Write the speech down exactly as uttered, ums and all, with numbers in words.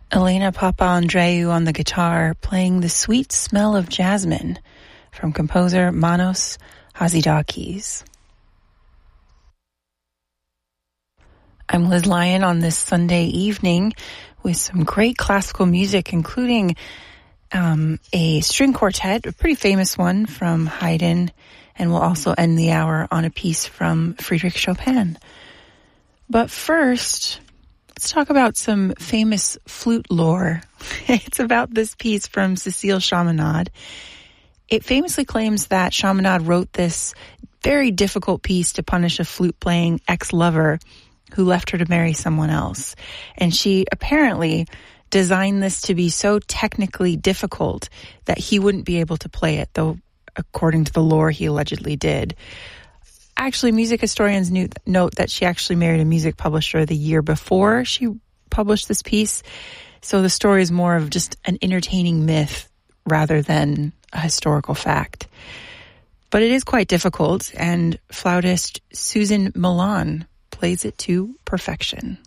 Elena Papandreou on the guitar, playing The Sweet Smell of Jasmine from composer Manos Hatzidakis. I'm Liz Lyon on this Sunday evening with some great classical music, including um, a string quartet, a pretty famous one from Haydn, and we'll also end the hour on a piece from Friedrich Chopin. But first, let's talk about some famous flute lore. It's about this piece from Cécile Chaminade. It famously claims that Chaminade wrote this very difficult piece to punish a flute-playing ex-lover who left her to marry someone else. And she apparently designed this to be so technically difficult that he wouldn't be able to play it, though according to the lore he allegedly did. Actually, music historians knew, note that she actually married a music publisher the year before she published this piece. So the story is more of just an entertaining myth rather than a historical fact. But it is quite difficult, and flautist Susan Milan plays it to perfection.